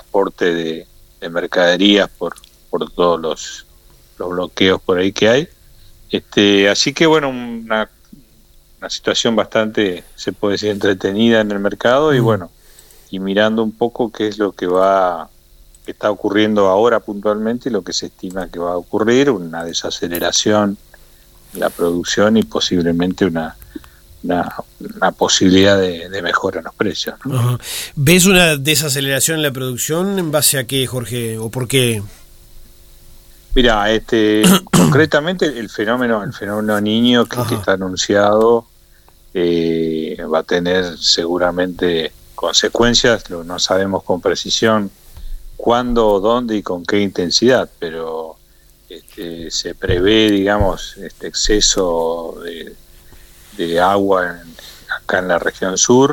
transporte de mercaderías por todos los bloqueos por ahí que hay. Así que bueno, una situación bastante, se puede decir, entretenida en el mercado, y bueno, y mirando un poco qué es lo que está ocurriendo ahora puntualmente y lo que se estima que va a ocurrir, una desaceleración en la producción y posiblemente una posibilidad de mejora en los precios, ¿no? Ajá. ¿Ves una desaceleración en la producción en base a qué, Jorge, o por qué? Mira, concretamente el fenómeno Niño que está anunciado va a tener seguramente consecuencias. No sabemos con precisión cuándo, dónde y con qué intensidad, pero se prevé, digamos, exceso de agua acá en la región sur,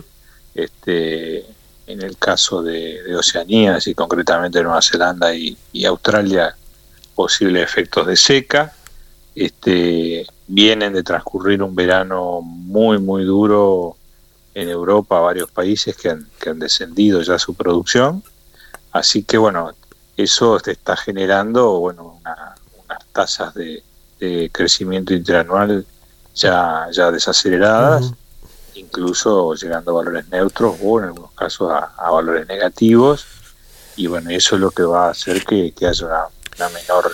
en el caso de Oceanía, y concretamente Nueva Zelanda y Australia, posibles efectos de seca. Vienen de transcurrir un verano muy muy duro en Europa, varios países que han descendido ya su producción, así que bueno, eso te está generando unas tasas de crecimiento interanual ya desaceleradas, incluso llegando a valores neutros o en algunos casos a valores negativos, y bueno, eso es lo que va a hacer que haya una menor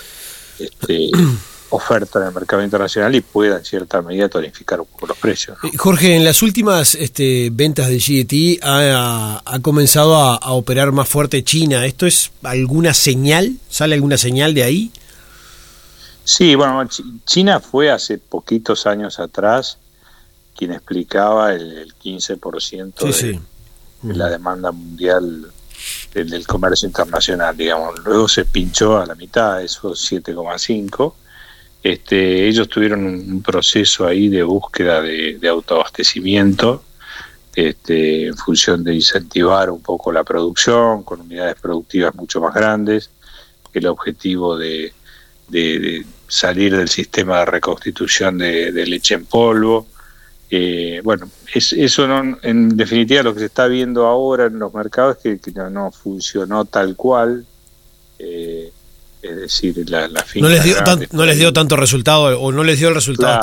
oferta en el mercado internacional y pueda en cierta medida tonificar un poco los precios, ¿no? Jorge, en las últimas ventas de GDT ha comenzado a operar más fuerte China. ¿Esto es alguna señal? ¿Sale alguna señal de ahí? Sí, bueno, China fue hace poquitos años atrás quien explicaba el 15% de la demanda mundial del comercio internacional, digamos. Luego se pinchó a la mitad, esos 7,5. Ellos tuvieron un proceso ahí de búsqueda de autoabastecimiento, en función de incentivar un poco la producción con unidades productivas mucho más grandes, el objetivo de salir del sistema de reconstitución de leche en polvo. Bueno, eso no, en definitiva lo que se está viendo ahora en los mercados es que no funcionó tal cual, es decir, la finca no les dio tanto resultado, o no les dio el resultado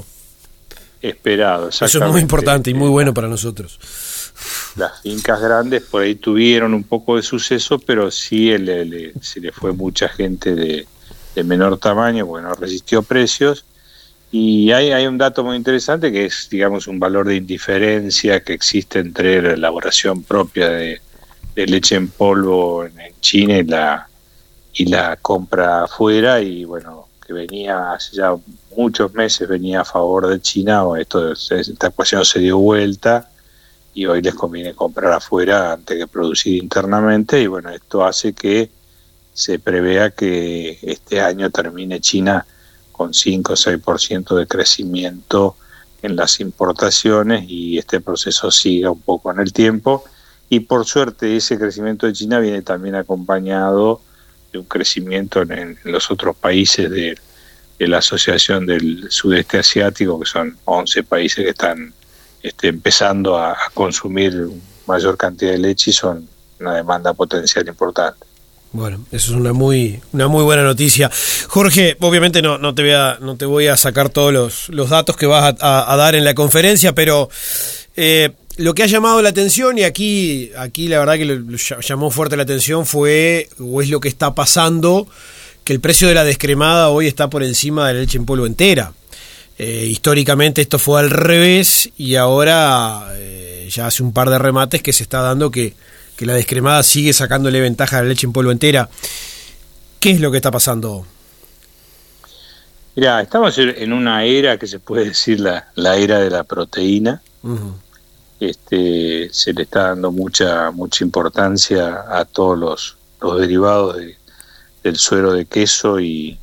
esperado. Eso es muy importante y muy bueno para nosotros. Las fincas grandes por ahí tuvieron un poco de suceso, pero sí se le fue mucha gente de menor tamaño, porque no resistió precios. Y hay un dato muy interesante que es, digamos, un valor de indiferencia que existe entre la elaboración propia de leche en polvo en China y la compra afuera, y bueno, que venía hace ya muchos meses venía a favor de China. Esta ecuación se dio vuelta y hoy les conviene comprar afuera antes que producir internamente, y bueno, esto hace que se prevea que este año termine China con 5 o 6% de crecimiento en las importaciones, y este proceso siga un poco en el tiempo. Y por suerte ese crecimiento de China viene también acompañado de un crecimiento en los otros países de la Asociación del Sudeste Asiático, que son 11 países que están empezando a consumir mayor cantidad de leche y son una demanda potencial importante. Bueno, eso es una muy buena noticia. Jorge, obviamente no te voy a sacar todos los datos que vas a dar en la conferencia, pero lo que ha llamado la atención, y aquí la verdad que lo llamó fuerte la atención, es lo que está pasando, que el precio de la descremada hoy está por encima de la leche en polvo entera. Históricamente esto fue al revés, y ahora ya hace un par de remates que se está dando que la descremada sigue sacándole ventaja a la leche en polvo entera. ¿Qué es lo que está pasando? Mirá, estamos en una era que se puede decir la era de la proteína. Uh-huh. Se le está dando mucha importancia a todos los derivados del suero de queso y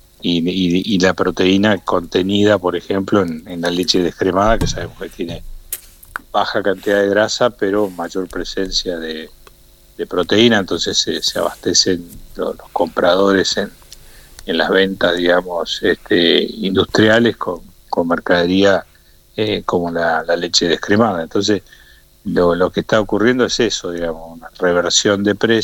la proteína contenida, por ejemplo, en la leche descremada, que sabemos que tiene baja cantidad de grasa pero mayor presencia de proteína. Entonces se abastecen los compradores en las ventas, digamos, industriales con mercadería como la leche descremada. Entonces lo que está ocurriendo es eso, digamos, una reversión de precios